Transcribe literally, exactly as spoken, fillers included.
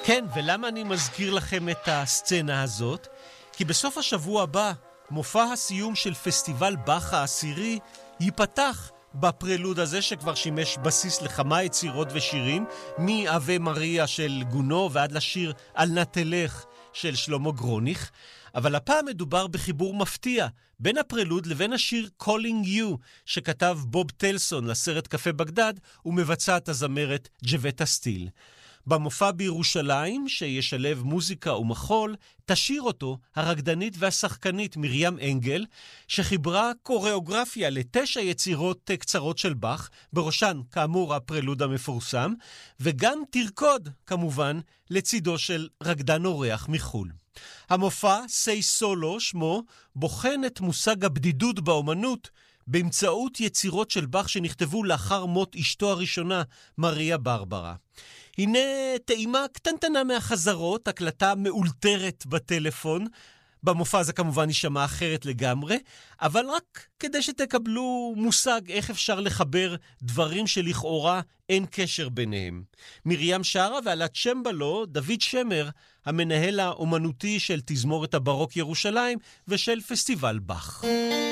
כן, ולמה אני מזכיר לכם את הסצנה הזאת? כי בסוף השבוע הבא, מופע הסיום של פסטיבל באך העשירי ייפתח בפרלוד הזה שכבר שימש בסיס לכמה יצירות ושירים, מאווה מריה של גונו ועד לשיר אל נא תלך של שלמה גרוניך. אבל הפעם מדובר בחיבור מפתיע בין הפרלוד לבין השיר Calling You שכתב בוב טלסון לסרט קפה בגדד ומבצעת הזמרת ג'בטה סטיל. במופע בירושלים, שישלב מוזיקה ומחול, תשיר אותו הרקדנית והשחקנית מרים אנגל, שחיברה קוריאוגרפיה לתשע יצירות קצרות של באך, בראשן כאמור הפרלוד המפורסם, וגם תרקוד כמובן לצידו של רקדן אורח מחול. המופע סי סולו שמו בוחן את מושג הבדידות באומנות באמצעות יצירות של באך שנכתבו לאחר מות אשתו הראשונה, מריה ברברה. הנה טעימה קטנטנה מהחזרות, הקלטה מאולתרת בטלפון. במופע זה כמובן יישמע אחרת לגמרי, אבל רק כדי שתקבלו מושג איך אפשר לחבר דברים שלכאורה אין קשר ביניהם. מרים שרה ועל הצ'מבלו דוד שמר, המנהל האומנותי של תזמורת הברוק ירושלים ושל פסטיבל באך.